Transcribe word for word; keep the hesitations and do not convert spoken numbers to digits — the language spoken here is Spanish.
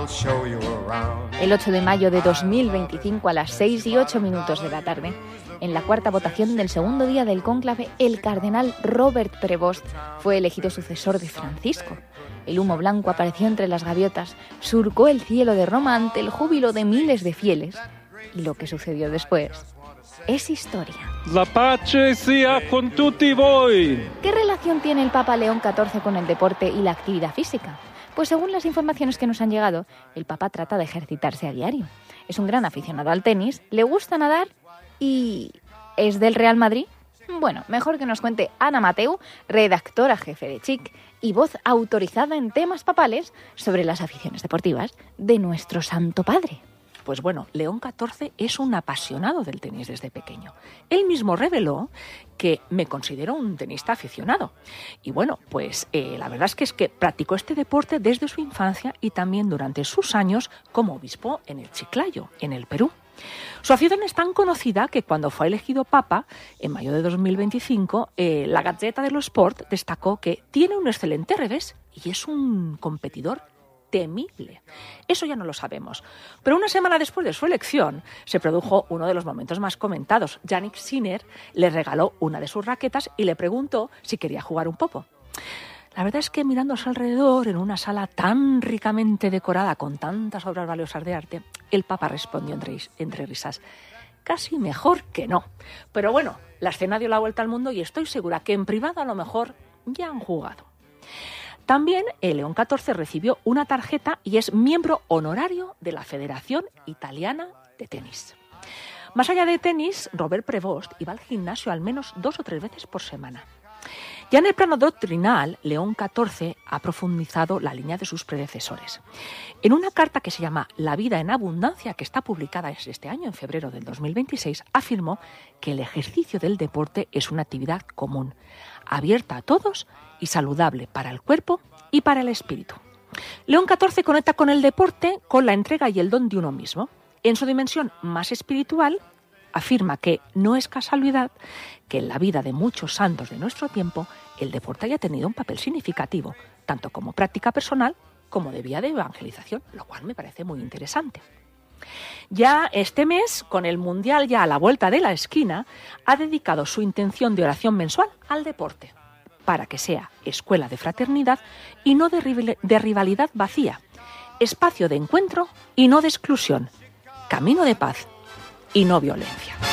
El ocho de mayo de dos mil veinticinco a las seis y ocho minutos de la tarde, en la cuarta votación del segundo día del cónclave, el cardenal Robert Prevost fue elegido sucesor de Francisco. El humo blanco apareció entre las gaviotas, surcó el cielo de Roma ante el júbilo de miles de fieles. Y lo que sucedió después es historia. La pace sia con tutti voi. ¿Qué relación tiene el Papa León catorce con el deporte y la actividad física? Pues según las informaciones que nos han llegado, el Papa trata de ejercitarse a diario. Es un gran aficionado al tenis, le gusta nadar y... ¿es del Real Madrid? Bueno, mejor que nos cuente Ana Mateu, redactora jefe de Chic y voz autorizada en temas papales sobre las aficiones deportivas de nuestro Santo Padre. Pues bueno, León catorce es un apasionado del tenis desde pequeño. Él mismo reveló que me considero un tenista aficionado. Y bueno, pues eh, la verdad es que es que practicó este deporte desde su infancia y también durante sus años como obispo en el Chiclayo, en el Perú. Su afición es tan conocida que cuando fue elegido papa, en mayo de dos mil veinticinco, eh, la Gazzetta dello Sport destacó que tiene un excelente revés y es un competidor temible. Eso ya no lo sabemos. Pero una semana después de su elección se produjo uno de los momentos más comentados. Jannik Sinner le regaló una de sus raquetas y le preguntó si quería jugar un poco. La verdad es que mirando a su alrededor, en una sala tan ricamente decorada con tantas obras valiosas de arte, el Papa respondió entre, entre risas: casi mejor que no. Pero bueno, la escena dio la vuelta al mundo y estoy segura que en privado a lo mejor ya han jugado. También el León catorce recibió una tarjeta y es miembro honorario de la Federación Italiana de Tenis. Más allá de tenis, Robert Prevost iba al gimnasio al menos dos o tres veces por semana. Ya en el plano doctrinal, León catorce ha profundizado la línea de sus predecesores. En una carta que se llama La vida en abundancia, que está publicada este año, en febrero del dos mil veintiséis, afirmó que el ejercicio del deporte es una actividad común, abierta a todos y saludable para el cuerpo y para el espíritu. León catorce conecta con el deporte con la entrega y el don de uno mismo. En su dimensión más espiritual, afirma que no es casualidad que en la vida de muchos santos de nuestro tiempo el deporte haya tenido un papel significativo, tanto como práctica personal como de vía de evangelización, lo cual me parece muy interesante. Ya este mes, con el Mundial ya a la vuelta de la esquina, ha dedicado su intención de oración mensual al deporte, para que sea escuela de fraternidad y no de, de rivalidad vacía, espacio de encuentro y no de exclusión, camino de paz y no violencia.